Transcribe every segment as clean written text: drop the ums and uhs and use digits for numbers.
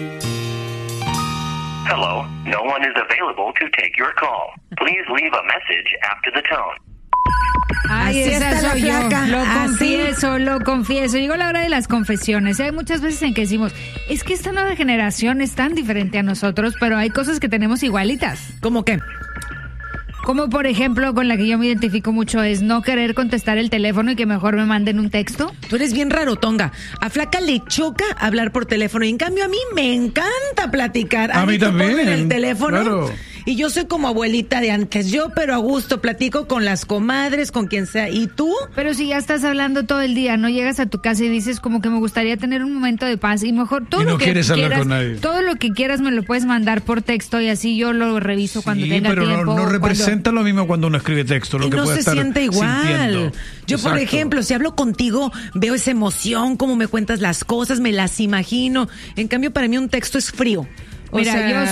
Hello, no one is available to take your call. Please leave a message after the tone. Ay, Así esa está la soy yo. flaca. Lo confieso. Llegó la hora de las confesiones. Hay muchas veces en que decimos, es que esta nueva generación es tan diferente a nosotros, pero hay cosas que tenemos igualitas. ¿Cómo qué? Como por ejemplo, con la que yo me identifico mucho es no querer contestar el teléfono y que mejor me manden un texto. Tú eres bien rarotonga. A Flaca le choca hablar por teléfono y en cambio a mí me encanta platicar. A mí tú también, ponme el teléfono. claro. Y yo soy como abuelita de antes. Yo, pero a gusto, platico con las comadres, con quien sea. ¿Y tú? Pero si ya estás hablando todo el día, no llegas a tu casa y dices como que me gustaría tener un momento de paz y mejor todo Y no lo que quieres hablar quieras, con nadie. todo lo que quieras me lo puedes mandar por texto y así yo lo reviso cuando Sí, tenga pero tiempo. no representa lo mismo cuando uno escribe texto, lo Y que no puede se estar siente igual. sintiendo. Yo, por Exacto. ejemplo, si hablo contigo, veo esa emoción, cómo me cuentas las cosas, me las imagino. En cambio, para mí un texto es frío. O Mira, sea,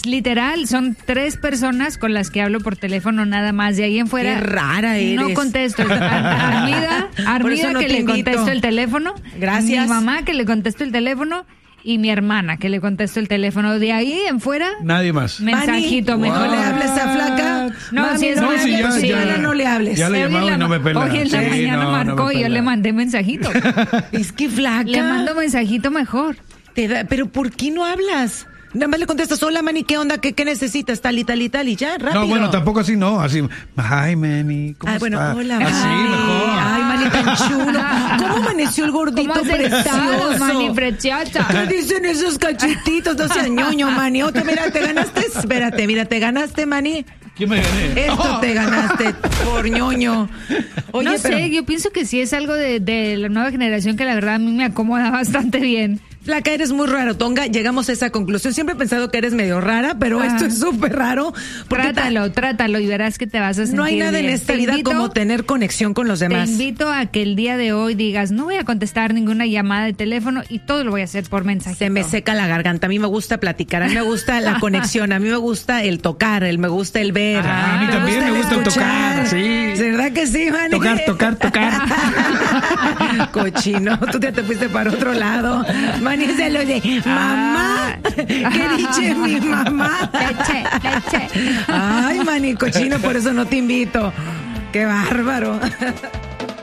son 3 personas con las que hablo por teléfono nada más. De ahí en fuera. Qué rara eres. No contesto. Armida Por eso no que te le invito. contesto el teléfono. Gracias. Mi mamá que le contesto el teléfono. Y mi hermana que le contesto el teléfono. De ahí en fuera. Nadie más. Mensajito Mani, mejor. no le hables a Flaca. No, Mami, si es no, no, si ya, sí, ya. no le hables. Ya le he Hoy en llamado la y no me pela. Hoy en la Sí, mañana no marcó me y yo pela. le mandé mensajito. Es que Flaca. Le mando mensajito mejor. Pero ¿por qué no hablas? Nada más le contestas, hola, Mani, ¿qué onda? ¿Qué necesitas? Tal y tal y tal y ya, rápido. No, bueno, tampoco así, no. Así, hi, mami. ¿Cómo Bueno, está? hola, Así, Mani. mejor. Ay, Mani, tan chulo. ¿Cómo amaneció el gordito ¿Cómo has estado, precioso? Mani, preciosa? ¿Qué dicen esos cachetitos? No seas ñoño, Mani. Otra, mira, te ganaste. Espérate, mira, te ganaste, Mani. ¿Qué me gané? Esto te ganaste por ñoño. Oye, No pero sé, yo pienso que sí es algo de la nueva generación que la verdad a mí me acomoda bastante bien. Flaca, eres muy raro, Tonga. Llegamos a esa conclusión. Siempre he pensado que eres medio rara, pero esto es súper raro. Porque Trátalo y verás que te vas a sentir no hay nada en bien. esta vida como tener conexión con los demás. Te invito a que el día de hoy digas, no voy a contestar ninguna llamada de teléfono y todo lo voy a hacer por mensaje. Se me seca la garganta. A mí me gusta platicar, a mí me gusta la conexión, a mí me gusta el tocar, me gusta el ver. A mí también me gusta el tocar, sí. ¿Verdad que sí, Manny? Tocar. Cochino, tú ya te fuiste para otro lado. Manny se lo de mamá. ¿Qué dice mi mamá? Leche. Ay, Manny, cochino, por eso no te invito. Qué bárbaro.